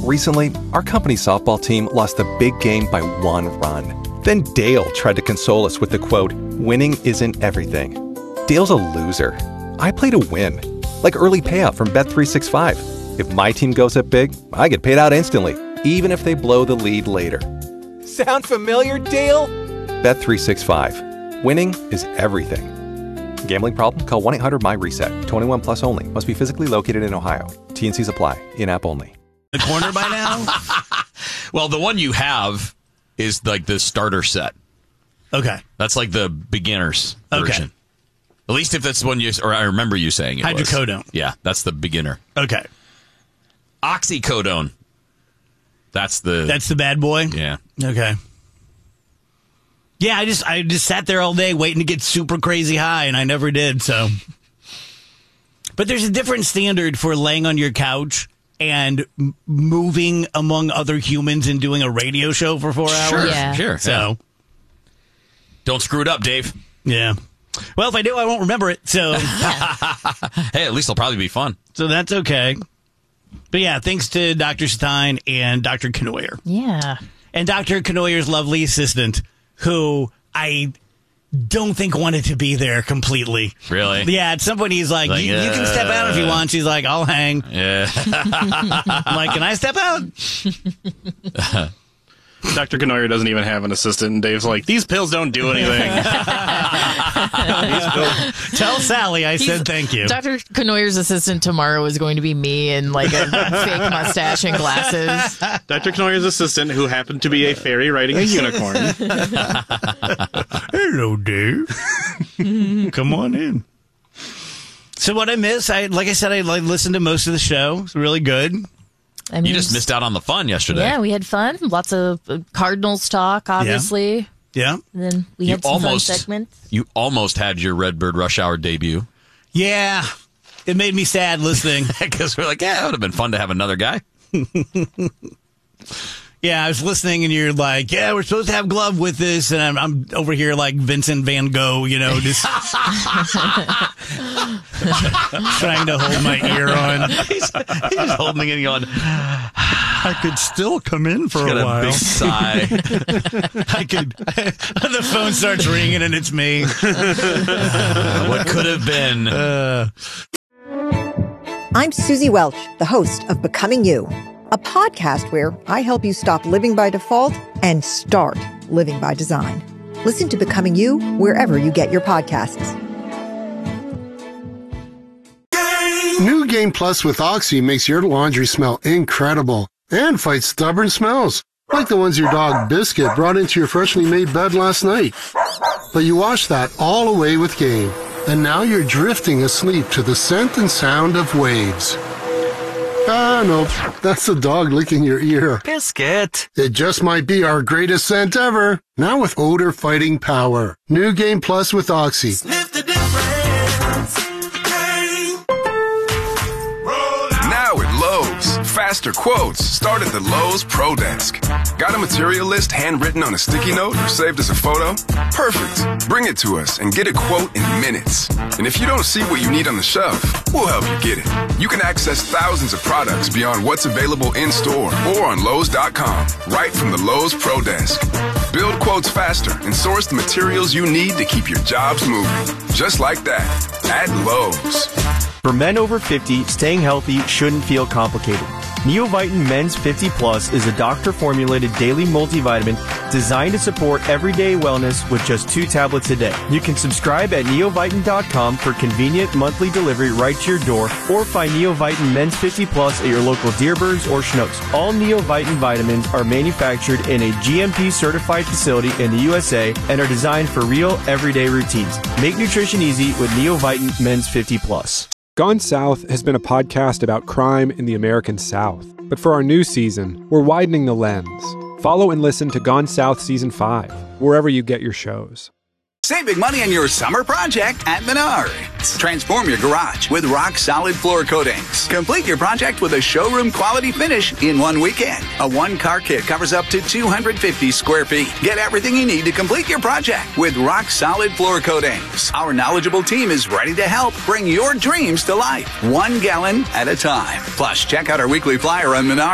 Recently, our company softball team lost a big game by 1 run. Then Dale tried to console us with the quote, "Winning isn't everything." Dale's a loser. I play to win. Like early payout from Bet365. If my team goes up big, I get paid out instantly, even if they blow the lead later. Sound familiar, Dale? Bet365. Winning is everything. Gambling problem? Call 1-800-MY-RESET. 21 plus only. Must be physically located in Ohio. T&Cs apply. In-app only. The corner by now? Well, the one you have is like the starter set. Okay. That's like the beginner's version. At least if that's one or I remember you saying it Hydrocodone. Yeah, that's the beginner. Okay. Oxycodone. That's the bad boy? Yeah. Okay. Yeah, I just sat there all day waiting to get super crazy high, and I never did, so. But there's a different standard for laying on your couch and moving among other humans and doing a radio show for 4 hours. Sure. So. Don't screw it up, Dave. Yeah. Well, if I do, I won't remember it, so. Hey, at least it'll probably be fun. So that's okay. But yeah, thanks to Dr. Stein and Dr. Knoyer. Yeah. And Dr. Knoyer's lovely assistant, who I don't think wanted to be there completely. Really? Yeah, at some point he's like you can step out if you want. She's like, I'll hang. Yeah. I'm like, can I step out? Dr. Knoyer doesn't even have an assistant, and Dave's like, these pills don't do anything. Tell Sally I said thank you. Dr. Knoyer's assistant tomorrow is going to be me in like a fake mustache and glasses. Dr. Knoyer's assistant, who happened to be a fairy riding a unicorn. Hello, Dave. Come on in. So what I miss, like I said, I listened to most of the show. It's really good. I mean, You just missed out on the fun yesterday. Yeah, we had fun. Lots of Cardinals talk, obviously. Yeah. And then we had some fun segments. You almost had your Redbird Rush Hour debut. Yeah. It made me sad listening. Because we're like, yeah, it would have been fun to have another guy. Yeah, I was listening, and you're like, yeah, we're supposed to have Glove with this, and I'm over here like Vincent Van Gogh, just trying to hold my ear on. He's holding it on. I could still come in for a while. Big sigh. I could. The phone starts ringing, and it's me. What could have been? I'm Susie Welch, the host of Becoming You, a podcast where I help you stop living by default and start living by design. Listen to Becoming You wherever you get your podcasts. New Game Plus with Oxy makes your laundry smell incredible and fights stubborn smells, like the ones your dog Biscuit brought into your freshly made bed last night. But you wash that all away with Game, and now you're drifting asleep to the scent and sound of waves. Ah, nope. That's the dog licking your ear. Biscuit. It just might be our greatest scent ever. Now with odor fighting power. New Game Plus with Oxy. Sniff the difference. Now at Lowe's, faster quotes start at the Lowe's Pro Desk. Got a material list handwritten on a sticky note or saved as a photo? Perfect. Bring it to us and get a quote in minutes. And if you don't see what you need on the shelf, we'll help you get it. You can access thousands of products beyond what's available in-store or on Lowe's.com, right from the Lowe's Pro Desk. Build quotes faster and source the materials you need to keep your jobs moving. Just like that, at Lowe's. For men over 50, staying healthy shouldn't feel complicated. Neovitin Men's 50 Plus is a doctor-formulated daily multivitamin designed to support everyday wellness with just 2 tablets a day. You can subscribe at neovitin.com for convenient monthly delivery right to your door, or find Neovitin Men's 50 Plus at your local Dearborns or Schnucks. All Neovitin vitamins are manufactured in a GMP-certified facility in the USA and are designed for real, everyday routines. Make nutrition easy with Neovitin Men's 50 Plus. Gone South has been a podcast about crime in the American South. But for our new season, we're widening the lens. Follow and listen to Gone South Season 5, wherever you get your shows. Save big money on your summer project at Menards. Transform your garage with rock-solid floor coatings. Complete your project with a showroom-quality finish in one weekend. A one-car kit covers up to 250 square feet. Get everything you need to complete your project with rock-solid floor coatings. Our knowledgeable team is ready to help bring your dreams to life, 1 gallon at a time. Plus, check out our weekly flyer on Menards.